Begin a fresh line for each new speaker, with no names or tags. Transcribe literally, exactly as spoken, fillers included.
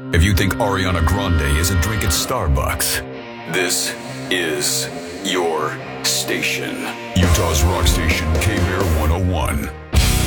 If you think Ariana Grande is a drink at Starbucks, this is your station.